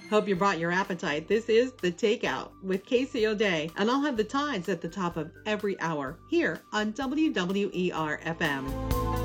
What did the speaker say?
Hope you brought your appetite. This is The Takeout with Casey O'Day, and I'll have the times at the top of every hour here on WWER FM.